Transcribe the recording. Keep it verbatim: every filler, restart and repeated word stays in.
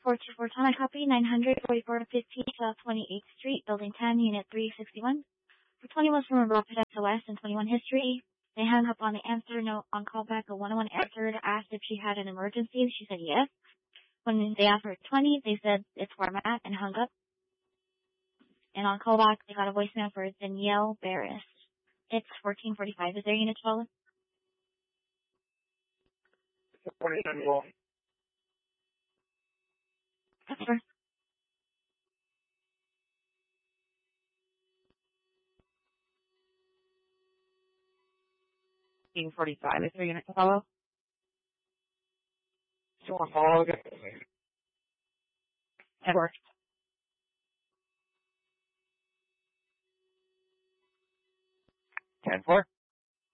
four two four ton, I copy nine hundred forty-four fifteen South twenty-eighth Street, Building ten, Unit three sixty-one. For twenty was from a Rapid S O S and twenty-one history. They hung up on the answer note on callback. A one oh one answered, asked if she had an emergency. She said yes. When they asked her twenty, they said it's where I'm at and hung up. And on callback, they got a voicemail for Danielle Barris. It's fourteen forty-five. Is there unit twelve? twenty-nine well. That's first. fourteen forty-five. Is there unit to follow? Still on follow again. It works. ten four.